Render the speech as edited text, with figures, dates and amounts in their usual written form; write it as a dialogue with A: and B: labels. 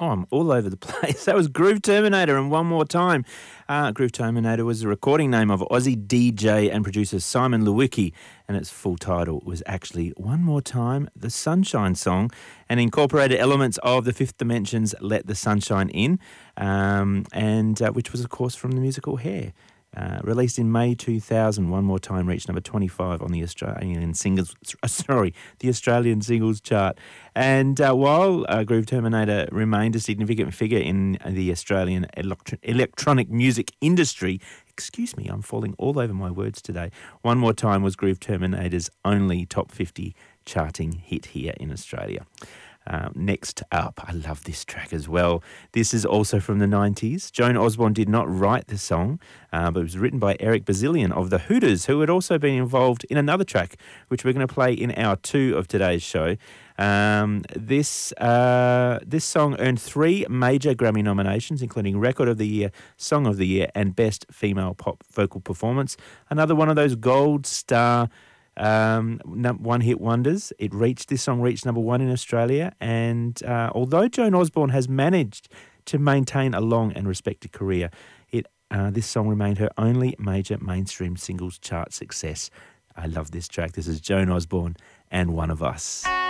A: Oh, I'm all over the place. That was Groove Terminator, and One More Time. Groove Terminator was the recording name of Aussie DJ and producer Simon Lewicki, and its full title was actually One More Time, the Sunshine Song, and incorporated elements of the Fifth Dimension's Let the Sunshine In, which was, of course, from the musical Hair. Released in May 2000, One More Time reached number 25 on the Australian singles chart. And while Groove Terminator remained a significant figure in the Australian electronic music industry, excuse me, I'm falling all over my words today. One More Time was Groove Terminator's only top 50 charting hit here in Australia. Next up, I love this track as well. This is also from the 90s. Joan Osborne did not write the song, but it was written by Eric Bazillion of the Hooters, who had also been involved in another track, which we're going to play in hour 2 of today's show. This song earned 3 major Grammy nominations, including Record of the Year, Song of the Year, and Best Female Pop Vocal Performance. Another one of those gold star one-hit wonders. This song reached number 1 in Australia, and although Joan Osborne has managed to maintain a long and respected career, this song remained her only major mainstream singles chart success. I love this track. This is Joan Osborne and One of Us.